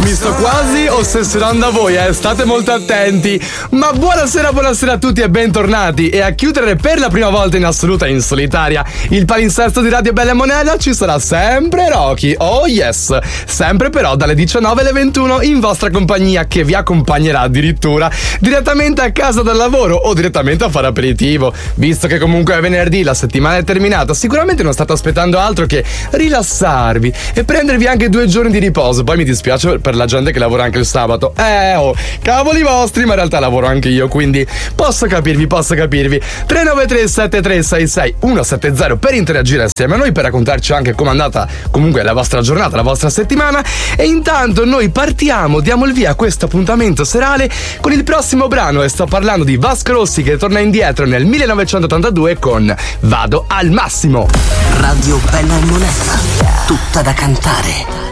Mi sto quasi ossessionando a voi, state molto attenti. Ma buonasera a tutti e bentornati. E a chiudere per la prima volta in assoluta e in solitaria il palinsesto di Radio Bella e Monella ci sarà sempre Rocky. Oh yes! Sempre però dalle 19 alle 21 in vostra compagnia, che vi accompagnerà addirittura direttamente a casa dal lavoro o direttamente a fare aperitivo. Visto che comunque è venerdì, la settimana è terminata, sicuramente non state aspettando altro che rilassarvi e prendervi anche 2 giorni di riposo. Poi mi dispiace per la gente che lavora anche il sabato. Cavoli vostri, ma in realtà lavoro anche io, quindi posso capirvi. 393 7366 170 per interagire assieme a noi, per raccontarci anche com'è andata comunque la vostra giornata, la vostra settimana. E intanto noi partiamo, diamo il via a questo appuntamento serale con il prossimo brano, e sto parlando di Vasco Rossi, che torna indietro nel 1982 con Vado al massimo. Radio Bella e Monella, tutta da cantare.